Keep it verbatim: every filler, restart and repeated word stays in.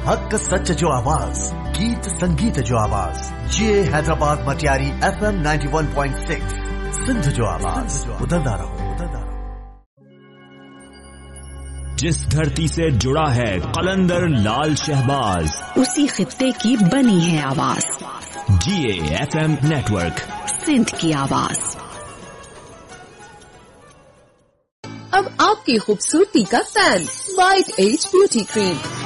हक सच जो आवाज, गीत संगीत जो आवाज, ये Hyderabad Matiari F M ninety one point six Sindh जो आवाज, उदंदा रहो, उदंदा रहो। जिस धरती से जुड़ा है कलंदर लाल शहबाज, उसी खित्ते की बनी है आवाज। जीए एफ एम नेटवर्क, सिंध की आवाज। अब आपकी खूबसूरती का fan, white as beauty cream.